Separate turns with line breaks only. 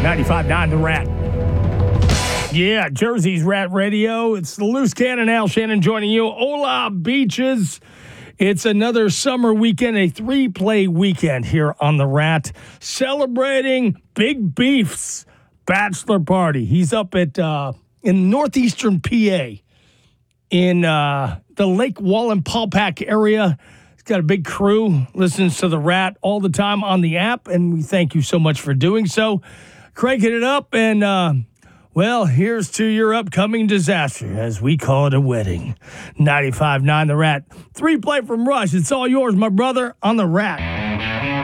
95.9 The Rat. Yeah, Jersey's Rat Radio. It's the Loose Cannon, Al Shannon joining you. Hola, Beaches. It's another summer weekend, a 3-play weekend here on The Rat, celebrating Big Beef's bachelor party. He's up at in northeastern PA in the Lake Wallenpaupack area. He's got a big crew, listens to The Rat all the time on the app, and we thank you so much for doing so. Cranking it up, and, well, here's to your upcoming disaster, as we call it a wedding. 95.9 The Rat. 3-play from Rush. It's all yours, my brother, on The Rat.